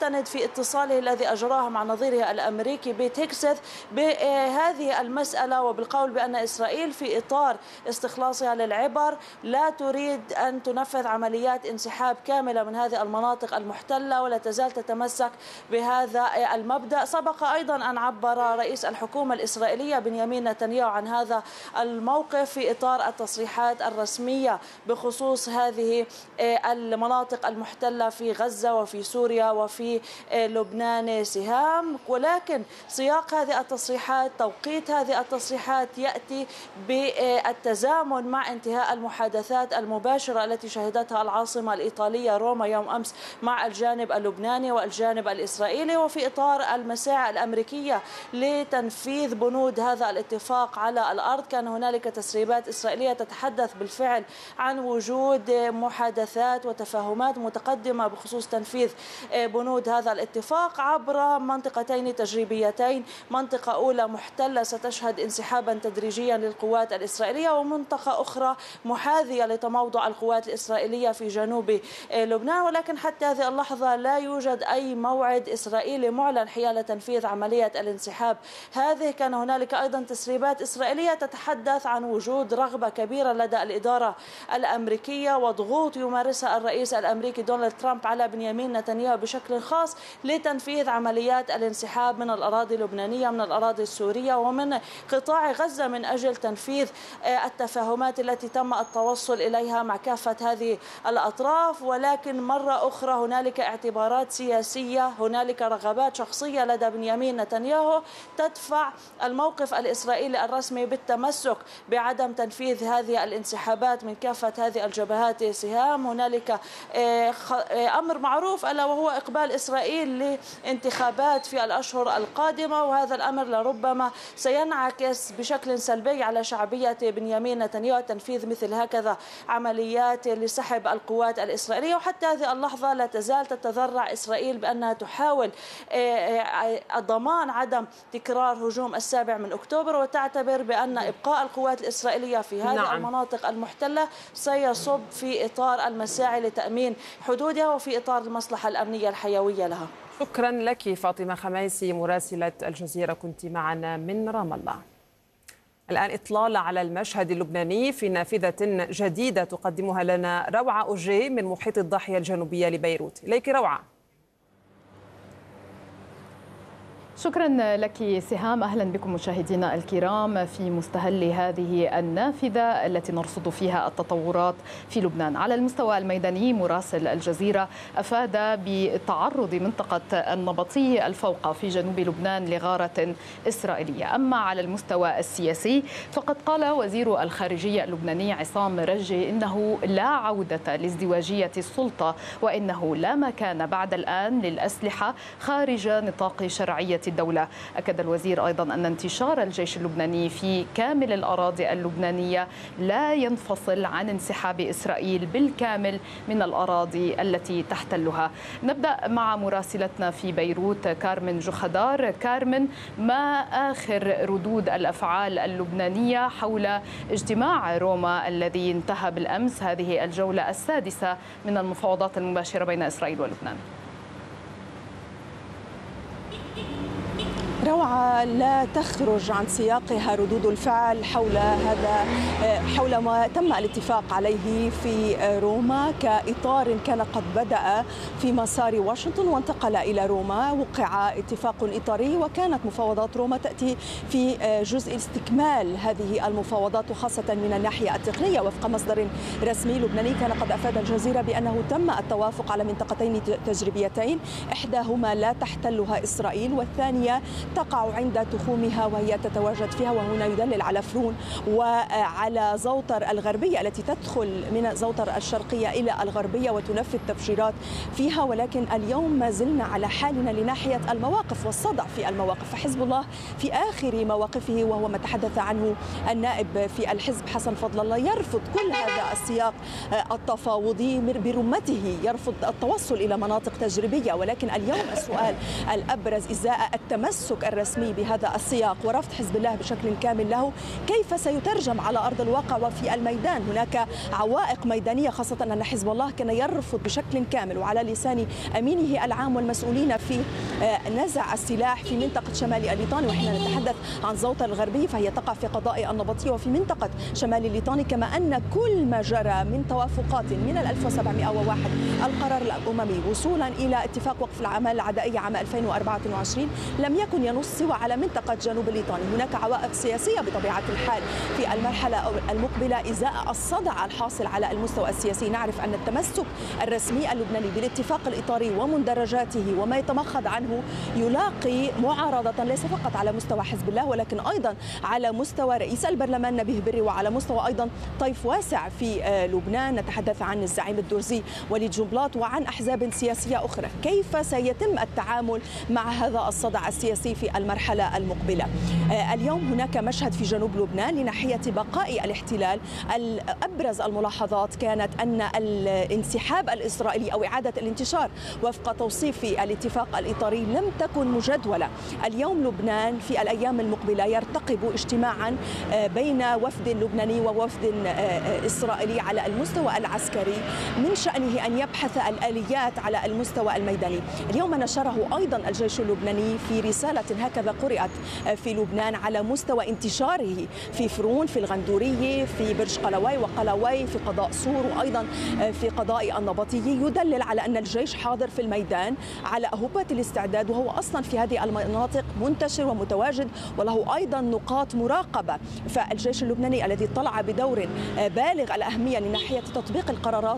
يستند في اتصاله الذي أجراه مع نظيره الأمريكي بيت هيكسث بهذه المسألة، وبالقول بأن إسرائيل في إطار استخلاصها للعبر لا تريد أن تنفذ عمليات انسحاب كاملة من هذه المناطق المحتلة، ولا تزال تتمسك بهذا المبدأ. سبق أيضا أن عبر رئيس الحكومة الإسرائيلية بنيامين نتنياهو عن هذا الموقف في إطار التصريحات الرسمية بخصوص هذه المناطق المحتلة في غزة وفي سوريا وفي لبنان سهام. ولكن سياق هذه التصريحات، توقيت هذه التصريحات يأتي بالتزامن مع انتهاء المحادثات المباشرة التي شهدتها العاصمة الإيطالية روما يوم أمس مع الجانب اللبناني والجانب الإسرائيلي، وفي إطار المساعي الأمريكية لتنفيذ بنود هذا الاتفاق على الأرض. كان هنالك تسريبات إسرائيلية تتحدث بالفعل عن وجود محادثات وتفاهمات متقدمة بخصوص تنفيذ بنود هذا الاتفاق عبر منطقتين تجريبيتين، منطقة أولى محتلة ستشهد انسحابا تدريجيا للقوات الإسرائيلية، ومنطقة أخرى محاذية لتموضع القوات الإسرائيلية في جنوب لبنان. ولكن حتى هذه اللحظة لا يوجد أي موعد إسرائيلي معلن حيال تنفيذ عملية الانسحاب هذه. كان هنالك أيضا تسريبات إسرائيلية تتحدث عن وجود رغبة كبيرة لدى الإدارة الأمريكية وضغوط يمارسها الرئيس الأمريكي دونالد ترامب على بنيامين نتنياهو بشكل خاص لتنفيذ عمليات الانسحاب من الأراضي اللبنانية، من الأراضي السورية، ومن قطاع غزة، من أجل تنفيذ التفاهمات التي تم التوصل إليها مع كافة هذه الأطراف. ولكن مرة أخرى هنالك اعتبارات سياسية، هنالك رغبات شخصية لدى بنيامين نتنياهو تدفع الموقف الإسرائيلي الرسمي بالتمسك بعدم تنفيذ هذه الانسحابات من كافة هذه الجبهات سهام. هنالك أمر معروف ألا وهو إقبال إسرائيل لانتخابات في الأشهر القادمة، وهذا الأمر لربما سينعكس بشكل سلبي على شعبية بنيامين نتنياهو تنفيذ مثل هكذا عمليات لسحب القوات الإسرائيلية. وحتى هذه اللحظة لا تزال تتذرع إسرائيل بأنها تحاول ضمان عدم تكرار هجوم 7 أكتوبر، وتعتبر بأن إبقاء القوات الإسرائيلية في هذه المناطق المحتلة سيصب في إطار المساعي لتأمين حدودها وفي إطار المصلحة الأمنية الحيوية لها. شكرا لك فاطمة خميسي مراسلة الجزيرة، كنت معنا من رام الله. الآن إطلالة على المشهد اللبناني في نافذة جديدة تقدمها لنا روعة أوجي من محيط الضاحية الجنوبية لبيروت. إليك روعة. شكرا لك سهام. أهلا بكم مشاهدينا الكرام في مستهل هذه النافذة التي نرصد فيها التطورات في لبنان. على المستوى الميداني مراسل الجزيرة أفاد بتعرض منطقة النبطي الفوقة في جنوب لبنان لغارة إسرائيلية. أما على المستوى السياسي فقد قال وزير الخارجية اللبناني عصام رجي إنه لا عودة لازدواجية السلطة، وإنه لا مكان بعد الآن للأسلحة خارج نطاق شرعية الدولة. أكد الوزير أيضا أن انتشار الجيش اللبناني في كامل الأراضي اللبنانية لا ينفصل عن انسحاب إسرائيل بالكامل من الأراضي التي تحتلها. نبدأ مع مراسلتنا في بيروت كارمن جخدار. كارمن، ما آخر ردود الأفعال اللبنانية حول اجتماع روما الذي انتهى بالأمس، هذه الجولة السادسة من المفاوضات المباشرة بين إسرائيل ولبنان؟ روعة، لا تخرج عن سياقها ردود الفعل حول ما تم الاتفاق عليه في روما كإطار كان قد بدأ في مسار واشنطن وانتقل إلى روما. وقع اتفاق إطاري، وكانت مفاوضات روما تأتي في جزء استكمال هذه المفاوضات، وخاصة من الناحية التقنية. وفق مصدر رسمي لبناني كان قد أفاد الجزيرة بأنه تم التوافق على منطقتين تجريبيتين، إحداهما لا تحتلها إسرائيل والثانية تقع عند تخومها وهي تتواجد فيها، وهنا يدلل على فرون وعلى زوطر الغربية التي تدخل من زوطر الشرقية إلى الغربية وتنفذ تفجيرات فيها. ولكن اليوم ما زلنا على حالنا لناحية المواقف والصدع في المواقف. فحزب الله في آخر مواقفه، وهو ما تحدث عنه النائب في الحزب حسن فضل الله، يرفض كل هذا السياق التفاوضي برمته، يرفض التوصل إلى مناطق تجريبية. ولكن اليوم السؤال الأبرز إزاء التمسك الرسمي بهذا السياق ورفض حزب الله بشكل كامل له كيف سيترجم على أرض الواقع وفي الميدان؟ هناك عوائق ميدانية، خاصة أن حزب الله كان يرفض بشكل كامل وعلى لسان أمينه العام والمسؤولين في نزع السلاح في منطقة شمال الليطاني. وحين نتحدث عن زوطة الغربية فهي تقع في قضاء النبطية وفي منطقة شمال الليطاني، كما أن كل ما جرى من توافقات من 1701 القرار الأممي وصولا إلى اتفاق وقف الأعمال العدائية عام 2024 لم يكن ينص سوى على منطقة جنوب الليطاني. هناك عوائق سياسية بطبيعة الحال في المرحلة المقبلة إزاء الصدع الحاصل على المستوى السياسي. نعرف أن التمسك الرسمي اللبناني بالاتفاق الإطاري ومندرجاته وما يتمخض عنه يلاقي معارضة ليس فقط على مستوى حزب الله ولكن أيضا على مستوى رئيس البرلمان نبيه بري وعلى مستوى أيضا طيف واسع في لبنان. نتحدث عن الزعيم الدرزي وليد جنبلاط وعن أحزاب سياسية أخرى. كيف سيتم التعامل مع هذا الصدع السياسي في المرحلة المقبلة؟ اليوم هناك مشهد في جنوب لبنان لناحية بقاء الاحتلال. أبرز الملاحظات كانت أن الانسحاب الإسرائيلي أو إعادة الانتشار وفق توصيف الاتفاق الإطاري لم تكن مجدولة. اليوم لبنان في الأيام المقبلة يرتقب اجتماعا بين وفد لبناني ووفد إسرائيلي على المستوى العسكري من شأنه أن يبحث الآليات على المستوى الميداني. اليوم نشره أيضا الجيش اللبناني في رسالة هكذا قرأت في لبنان على مستوى انتشاره في فرون، في الغندورية، في برج قلاوي وقلاوي، في قضاء صور وأيضا في قضاء النبطية، يدلل على أن الجيش حاضر في الميدان على أهبة الاستعداد، وهو أصلا في هذه المناطق منتشر ومتواجد وله أيضا نقاط مراقبة. فالجيش اللبناني الذي طلع بدور بالغ الأهمية لناحية تطبيق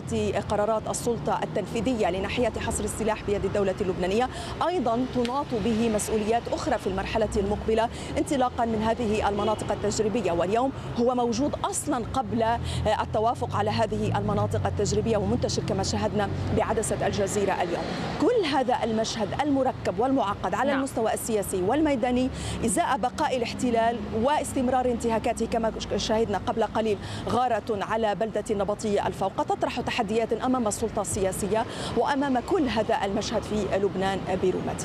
قرارات السلطة التنفيذية لناحية حصر السلاح بيد الدولة اللبنانية، أيضا تناط به مسؤوليات أخرى في المرحلة المقبلة انطلاقا من هذه المناطق التجريبية. واليوم هو موجود أصلا قبل التوافق على هذه المناطق التجريبية ومنتشر كما شاهدنا بعدسة الجزيرة اليوم. كل هذا المشهد المركب والمعقد على المستوى السياسي والميداني إزاء بقاء الاحتلال واستمرار انتهاكاته كما شاهدنا قبل قليل غارة على بلدة النبطية الفوق تطرح تحديات أمام السلطة السياسية وأمام كل هذا المشهد في لبنان برمته.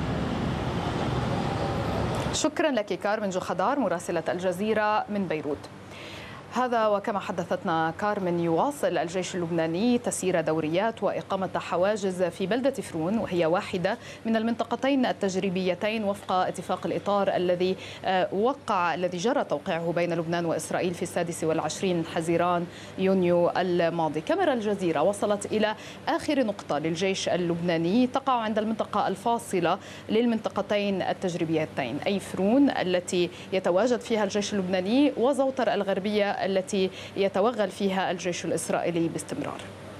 شكرا لك كارمن جوخدار مراسلة الجزيرة من بيروت. هذا وكما حدثتنا كارمن، يواصل الجيش اللبناني تسيير دوريات وإقامة حواجز في بلدة فرون، وهي واحدة من المنطقتين التجريبيتين وفق اتفاق الإطار الذي جرى توقيعه بين لبنان وإسرائيل في 26 حزيران يونيو الماضي. كاميرا الجزيرة وصلت إلى آخر نقطة للجيش اللبناني تقع عند المنطقة الفاصلة للمنطقتين التجريبيتين، أي فرون التي يتواجد فيها الجيش اللبناني وزوطر الغربية التي يتوغل فيها الجيش الإسرائيلي باستمرار.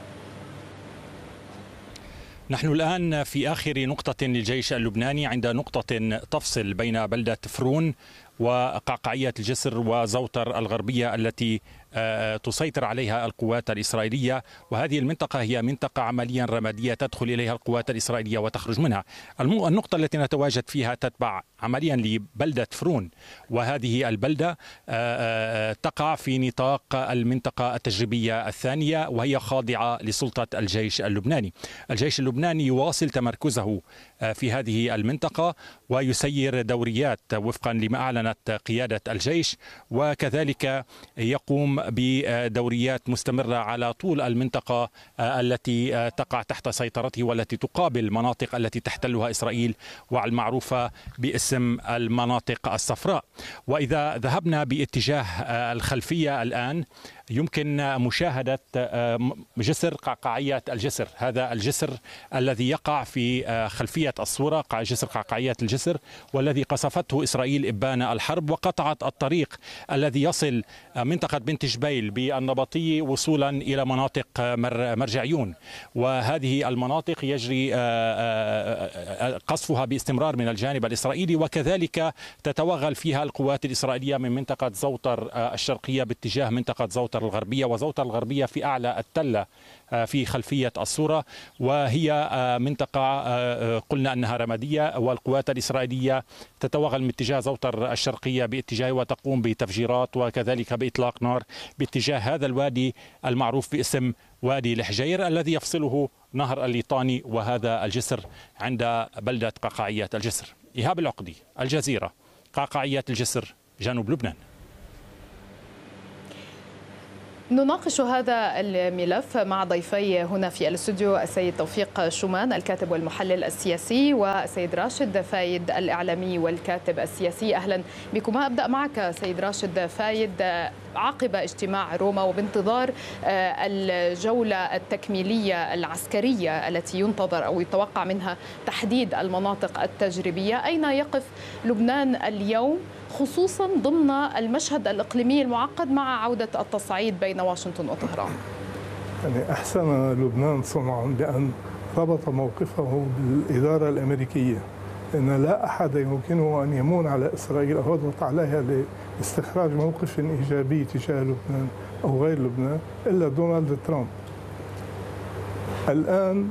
نحن الآن في آخر نقطة للجيش اللبناني عند نقطة تفصل بين بلدة فرون وقعقعية الجسر وزوطر الغربية التي تسيطر عليها القوات الإسرائيلية، وهذه المنطقة هي منطقة عمليا رمادية تدخل إليها القوات الإسرائيلية وتخرج منها. النقطة التي نتواجد فيها تتبع عمليا لبلدة فرون، وهذه البلدة تقع في نطاق المنطقة التجريبية الثانية وهي خاضعة لسلطة الجيش اللبناني. الجيش اللبناني يواصل تمركزه في هذه المنطقة ويسير دوريات وفقا لما أعلنت قيادة الجيش، وكذلك يقوم بدوريات مستمرة على طول المنطقة التي تقع تحت سيطرته والتي تقابل مناطق التي تحتلها إسرائيل والمعروفة باسم المناطق الصفراء. وإذا ذهبنا باتجاه الخلفية الآن يمكن مشاهدة جسر قعقاعية الجسر، هذا الجسر الذي يقع في خلفية الصورة، جسر قعقاعية الجسر، والذي قصفته إسرائيل إبان الحرب وقطعت الطريق الذي يصل منطقة بنت جبيل بالنبطية وصولا إلى مناطق مرجعيون، وهذه المناطق يجري قصفها باستمرار من الجانب الإسرائيلي، وكذلك تتوغل فيها القوات الإسرائيلية من منطقة زوطر الشرقية باتجاه منطقة زوطر الغربية، وزوطر الغربية في أعلى التلة في خلفية الصورة، وهي منطقة قلنا أنها رمادية، والقوات الإسرائيلية تتوغل من اتجاه زوطر الشرقية باتجاه وتقوم بتفجيرات وكذلك بإطلاق نار باتجاه هذا الوادي المعروف باسم وادي الحجير الذي يفصله نهر الليطاني وهذا الجسر عند بلدة قعقاعية الجسر. إيهاب العقدي، الجزيرة، قعقاعيات الجسر جنوب لبنان. نناقش هذا الملف مع ضيفي هنا في الاستوديو السيد توفيق شومان الكاتب والمحلل السياسي والسيد راشد فايد الإعلامي والكاتب السياسي. أهلا بكما. أبدأ معك سيد راشد فايد. عقب اجتماع روما وبانتظار الجولة التكميلية العسكرية التي ينتظر أو يتوقع منها تحديد المناطق التجريبية، أين يقف لبنان اليوم خصوصا ضمن المشهد الإقليمي المعقد مع عودة التصعيد بين واشنطن وطهران؟ يعني أحسن لبنان صنعا بأن ربط موقفه بالإدارة الأمريكية، أن لا أحد يمكنه أن يمون على إسرائيل أو يضغط عليها لاستخراج موقف إيجابي تجاه لبنان أو غير لبنان إلا دونالد ترامب. الآن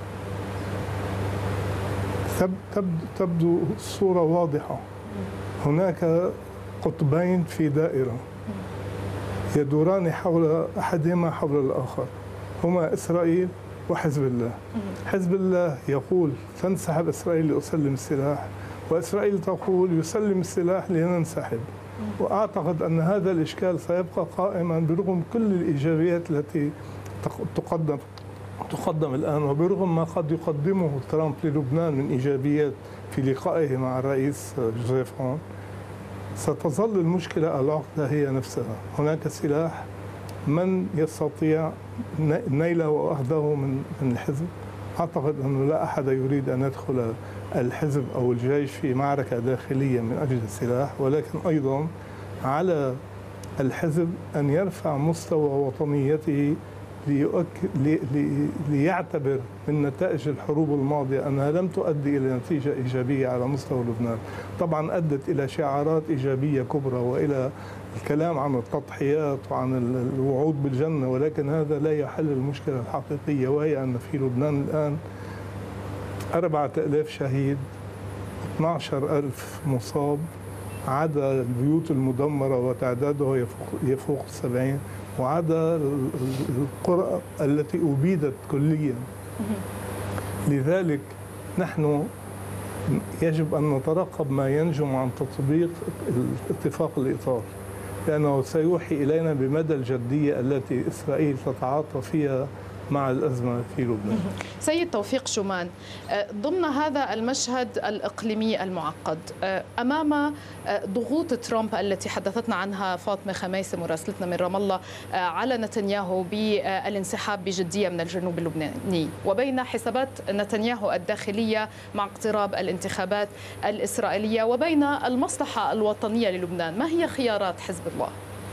تبدو الصورة واضحة. هناك قطبين في دائرة يدوران حول أحدهما حول الآخر، هما إسرائيل وحزب الله. حزب الله يقول تنسحب إسرائيل لأسلم السلاح، وإسرائيل تقول يسلم السلاح لننسحب. وأعتقد أن هذا الإشكال سيبقى قائما برغم كل الإيجابيات التي تقدم الآن، وبرغم ما قد يقدمه ترامب للبنان من إيجابيات في لقائه مع الرئيس جوزيف هون. ستظل المشكلة العقدة هي نفسها. هناك سلاح، من يستطيع نيله وأخذه من الحزب؟ أعتقد أنه لا أحد يريد أن يدخل الحزب أو الجيش في معركة داخلية من أجل السلاح، ولكن أيضا على الحزب أن يرفع مستوى وطنيته ليعتبر من نتائج الحروب الماضية أنها لم تؤدي إلى نتيجة إيجابية على مستوى لبنان. طبعا أدت إلى شعارات إيجابية كبرى وإلى الكلام عن التضحيات وعن الوعود بالجنة، ولكن هذا لا يحل المشكلة الحقيقية، وهي أن في لبنان الآن 4000 شهيد، 12,000 مصاب، عدا البيوت المدمرة وتعداده يفوق 70، وعدا القرى التي أبيدت كليا. لذلك نحن يجب أن نترقب ما ينجم عن تطبيق اتفاق الإطار، لأنه سيوحي إلينا بمدى الجدية التي إسرائيل تتعاطى فيها مع الأزمة في لبنان. سيد توفيق شومان، ضمن هذا المشهد الإقليمي المعقد أمام ضغوط ترامب التي حدثتنا عنها فاطمة خميسي مراسلتنا من رام الله على نتنياهو بالانسحاب بجدية من الجنوب اللبناني، وبين حسابات نتنياهو الداخلية مع اقتراب الانتخابات الإسرائيلية، وبين المصلحة الوطنية للبنان، ما هي خيارات حزب الله؟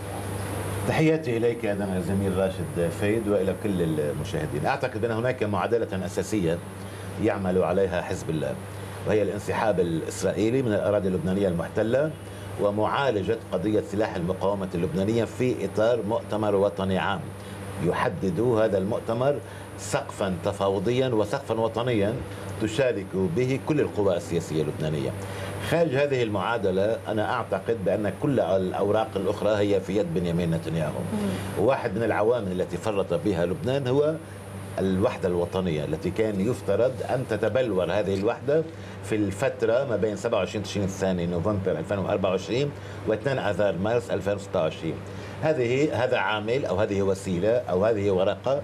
تحياتي إليك أيضا الزميل راشد فايد وإلى كل المشاهدين. أعتقد أن هناك معادلة أساسية يعمل عليها حزب الله، وهي الانسحاب الإسرائيلي من الأراضي اللبنانية المحتلة ومعالجة قضية سلاح المقاومة اللبنانية في إطار مؤتمر وطني عام يحدد هذا المؤتمر سقفا تفاوضيا وسقفا وطنيا تشارك به كل القوى السياسية اللبنانية. خارج هذه المعادلة أنا أعتقد بأن كل الأوراق الأخرى هي في يد بنيامين نتنياهو. واحد من العوامل التي فرط بها لبنان هو الوحدة الوطنية التي كان يفترض أن تتبلور هذه الوحدة في الفترة ما بين 27 تشرين الثاني نوفمبر 2024 و2 آذار مارس 2026. هذا عامل أو هذه وسيلة أو هذه ورقة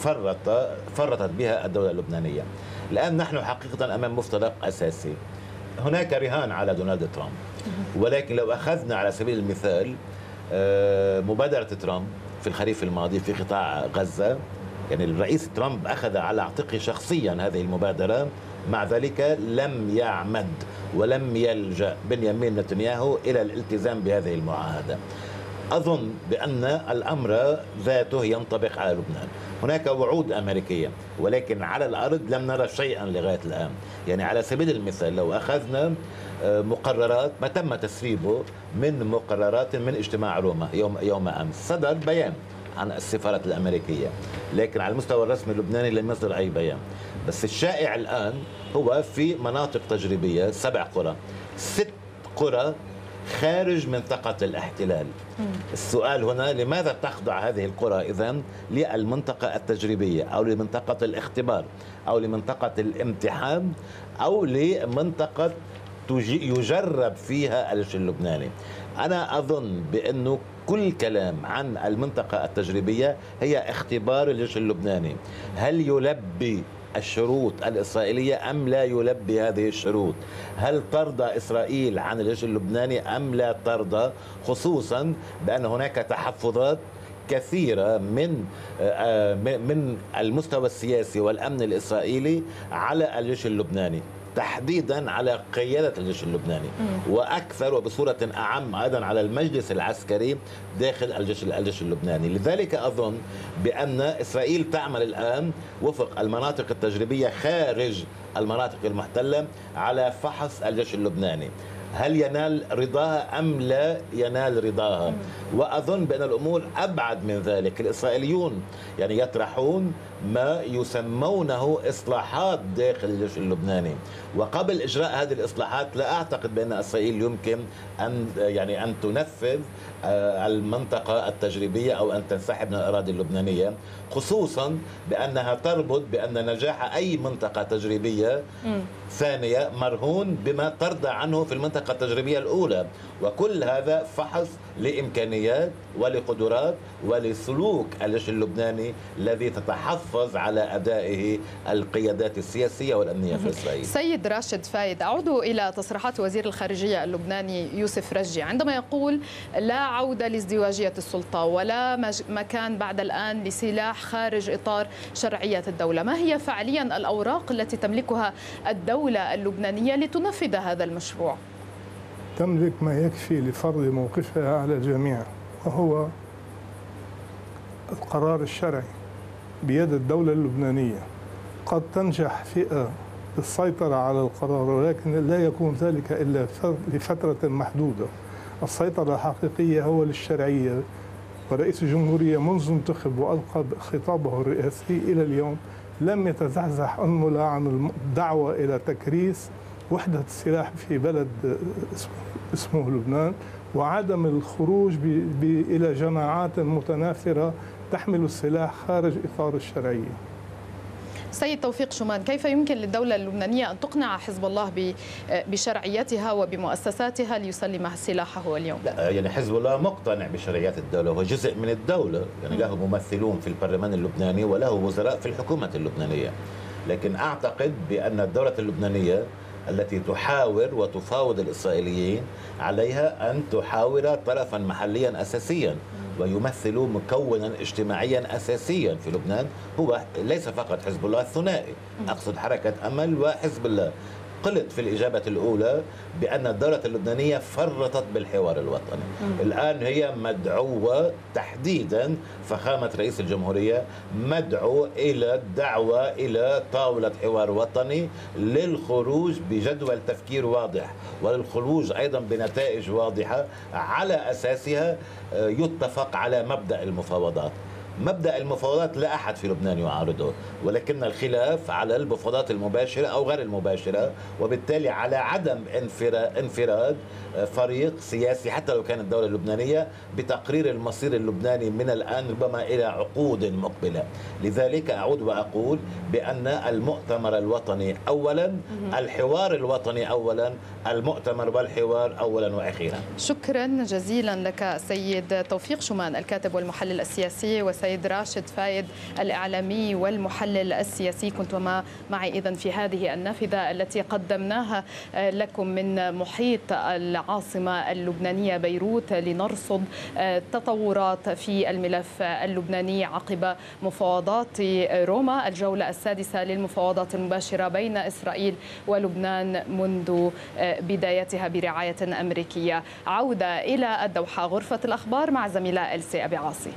فرطت بها الدولة اللبنانية. الآن نحن حقيقة أمام مفترق أساسي. هناك رهان على دونالد ترامب، ولكن لو أخذنا على سبيل المثال مبادرة ترامب في الخريف الماضي في قطاع غزة، يعني الرئيس ترامب أخذ على عاتقه شخصيا هذه المبادرة، مع ذلك لم يعمد ولم يلجأ بنيامين نتنياهو إلى الالتزام بهذه المعاهدة. أظن بأن الأمر ذاته ينطبق على لبنان. هناك وعود أمريكية، ولكن على الأرض لم نرى شيئا لغاية الآن. يعني على سبيل المثال لو أخذنا مقررات ما تم تسريبه من مقررات من اجتماع روما يوم أمس، صدر بيان عن السفارة الأمريكية، لكن على المستوى الرسمي اللبناني لم يصدر أي بيان. بس الشائع الآن هو في مناطق تجريبية 7 قرى، 6 قرى خارج منطقة الاحتلال. السؤال هنا لماذا تخضع هذه القرى إذن للمنطقة التجريبية أو لمنطقة الاختبار أو لمنطقة الامتحان أو لمنطقة يجرب فيها الجيش اللبناني. أنا أظن بأنه كل كلام عن المنطقة التجريبية هي اختبار الجيش اللبناني، هل يلبي الشروط الإسرائيلية أم لا يلبي هذه الشروط؟ هل ترضى إسرائيل عن الجيش اللبناني أم لا ترضى؟ خصوصا بأن هناك تحفظات كثيرة من المستوى السياسي والأمن الإسرائيلي على الجيش اللبناني، تحديدا على قيادة الجيش اللبناني، وأكثر وبصورة أعم أيضا على المجلس العسكري داخل الجيش اللبناني. لذلك أظن بأن إسرائيل تعمل الآن وفق المناطق التجريبية خارج المناطق المحتلة على فحص الجيش اللبناني، هل ينال رضاها أم لا ينال رضاها. وأظن بأن الأمور أبعد من ذلك. الإسرائيليون يعني يطرحون ما يسمونه إصلاحات داخل الجيش اللبناني، وقبل إجراء هذه الإصلاحات لا أعتقد بأن إسرائيل يمكن أن تنفذ المنطقة التجريبية أو أن تنسحب من الأراضي اللبنانية، خصوصا بأنها تربط بأن نجاح أي منطقة تجريبية ثانية مرهون بما ترضى عنه في المنطقة التجريبية الأولى. وكل هذا فحص لإمكانيات ولقدرات ولسلوك الجيش اللبناني الذي تتحفظ على أدائه القيادات السياسية والأمنية في إسرائيل. سيد راشد فايد، أعود إلى تصريحات وزير الخارجية اللبناني يوسف رجي عندما يقول لا عودة لازدواجية السلطة ولا مكان بعد الآن لسلاح خارج إطار شرعية الدولة. ما هي فعليا الأوراق التي تملكها الدولة اللبنانية لتنفذ هذا المشروع؟ تملك ما يكفي لفرض موقفها على الجميع، وهو القرار الشرعي بيد الدولة اللبنانية. قد تنجح فئة بالسيطرة على القرار، ولكن لا يكون ذلك إلا لفترة محدودة. السيطرة الحقيقية هو للشرعية، ورئيس الجمهورية منذ انتخب وألقى خطابه الرئاسي إلى اليوم لم يتزحزح أنملة عن الدعوة إلى تكريس وحدة السلاح في بلد اسمه لبنان، وعدم الخروج إلى جماعات متنافرة تحمل السلاح خارج إطار الشرعية. سيد توفيق شومان، كيف يمكن للدولة اللبنانية أن تقنع حزب الله بشرعيتها وبمؤسساتها ليسلمها سلاحه اليوم؟ لا، يعني حزب الله مقتنع بشرعيات الدولة، هو جزء من الدولة، يعني له ممثلون في البرلمان اللبناني وله وزراء في الحكومة اللبنانية. لكن أعتقد بأن الدولة اللبنانية التي تحاور وتفاوض الإسرائيليين عليها أن تحاور طرفا محليا أساسيا ويمثل مكونا اجتماعيا أساسيا في لبنان، هو ليس فقط حزب الله الثنائي، أقصد حركة أمل وحزب الله. قلت في الإجابة الأولى بأن الدولة اللبنانية فرطت بالحوار الوطني. الآن هي مدعوة تحديدا، فخامة رئيس الجمهورية مدعو إلى الدعوة إلى طاولة حوار وطني للخروج بجدول تفكير واضح وللخروج أيضا بنتائج واضحة على أساسها يتفق على مبدأ المفاوضات. مبدأ المفاوضات لا أحد في لبنان يعارضه، ولكن الخلاف على المفاوضات المباشرة أو غير المباشرة، وبالتالي على عدم انفراد فريق سياسي حتى لو كانت الدولة اللبنانية بتقرير المصير اللبناني من الآن ربما إلى عقود مقبلة. لذلك أعود وأقول بأن المؤتمر الوطني أولا، الحوار الوطني أولا، المؤتمر والحوار أولا وأخيرا. شكرا جزيلا لك سيد توفيق شومان الكاتب والمحلل السياسي، وسيد راشد فايد الإعلامي والمحلل السياسي. كنتما معي إذن في هذه النافذة التي قدمناها لكم من محيط العاصمة اللبنانية بيروت لنرصد تطورات في الملف اللبناني عقب مفاوضات روما، الجولة السادسة للمفاوضات المباشرة بين إسرائيل ولبنان منذ بدايتها برعاية أمريكية. عودة إلى الدوحة، غرفة الأخبار مع زميلة إلسي أبي عاصي.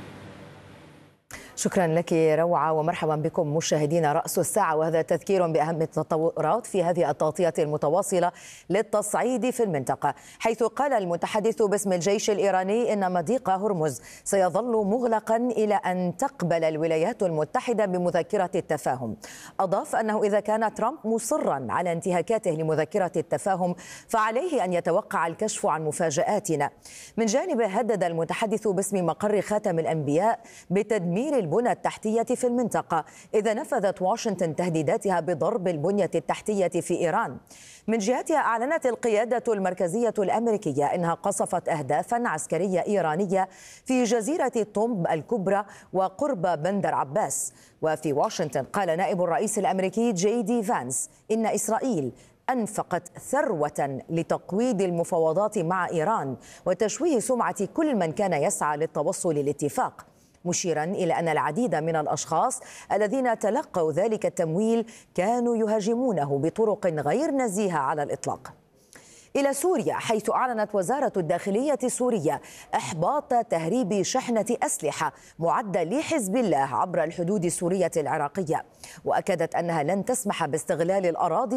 شكرا لك روعة، ومرحبا بكم مشاهدينا. رأس الساعة، وهذا تذكير بأهم التطورات في هذه التغطية المتواصلة للتصعيد في المنطقة، حيث قال المتحدث باسم الجيش الإيراني إن مضيق هرمز سيظل مغلقا إلى أن تقبل الولايات المتحدة بمذكرة التفاهم. أضاف أنه إذا كان ترامب مصرا على انتهاكاته لمذكرة التفاهم فعليه أن يتوقع الكشف عن مفاجآتنا. من جانبه هدد المتحدث باسم مقر خاتم الأنبياء بتدمير البنى التحتية في المنطقة إذا نفذت واشنطن تهديداتها بضرب البنية التحتية في إيران. من جهتها أعلنت القيادة المركزية الأمريكية أنها قصفت أهدافا عسكرية إيرانية في جزيرة طنب الكبرى وقرب بندر عباس. وفي واشنطن قال نائب الرئيس الأمريكي جي دي فانس إن إسرائيل أنفقت ثروة لتقويض المفاوضات مع إيران وتشويه سمعة كل من كان يسعى للتوصل للاتفاق، مشيرا إلى أن العديد من الأشخاص الذين تلقوا ذلك التمويل كانوا يهاجمونه بطرق غير نزيهة على الإطلاق. إلى سوريا، حيث أعلنت وزارة الداخلية السورية إحباط تهريب شحنة أسلحة معدة لحزب الله عبر الحدود السورية العراقية، وأكدت أنها لن تسمح باستغلال الأراضي